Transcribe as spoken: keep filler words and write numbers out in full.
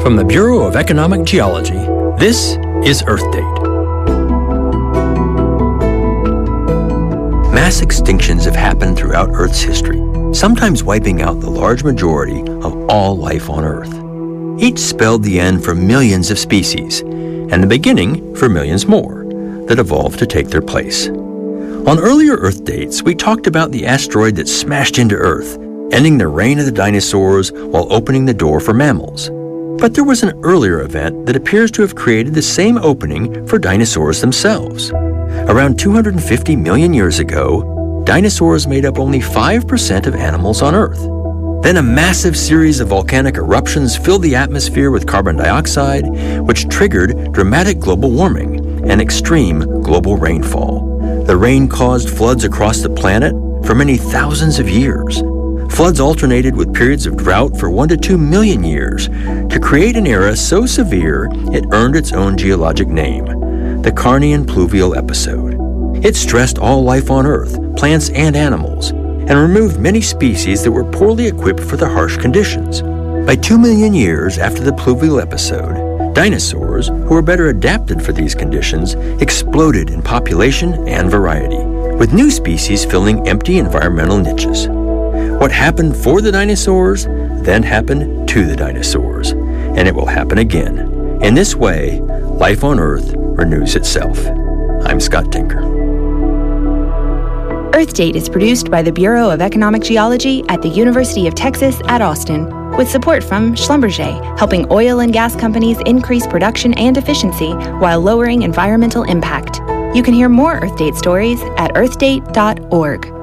From the Bureau of Economic Geology, this is Earth Date. Mass extinctions have happened throughout Earth's history, sometimes wiping out the large majority of all life on Earth. Each spelled the end for millions of species, and the beginning for millions more that evolved to take their place. On earlier Earth dates, we talked about the asteroid that smashed into Earth, ending the reign of the dinosaurs while opening the door for mammals. But there was an earlier event that appears to have created the same opening for dinosaurs themselves. Around two hundred fifty million years ago, dinosaurs made up only five percent of animals on Earth. Then a massive series of volcanic eruptions filled the atmosphere with carbon dioxide, which triggered dramatic global warming and extreme global rainfall. The rain caused floods across the planet for many thousands of years. Floods alternated with periods of drought for one to two million years to create an era so severe it earned its own geologic name, the Carnian Pluvial Episode. It stressed all life on Earth, plants and animals, and removed many species that were poorly equipped for the harsh conditions. By two million years after the Pluvial Episode, dinosaurs, who were better adapted for these conditions, exploded in population and variety, with new species filling empty environmental niches. What happened for the dinosaurs then happened to the dinosaurs, and it will happen again. In this way, life on Earth renews itself. I'm Scott Tinker. Earth Date is produced by the Bureau of Economic Geology at the University of Texas at Austin, with support from Schlumberger, helping oil and gas companies increase production and efficiency while lowering environmental impact. You can hear more Earth Date stories at earth date dot org.